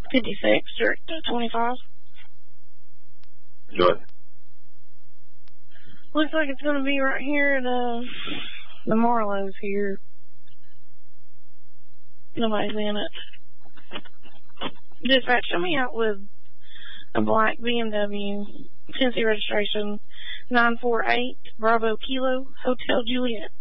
56, District 25. Good. Looks like it's going to be right here at the Marlowe's here. Nobody's in it. Dispatch, show me out with a black BMW, Tennessee registration, 948 Bravo Kilo, Hotel Juliet.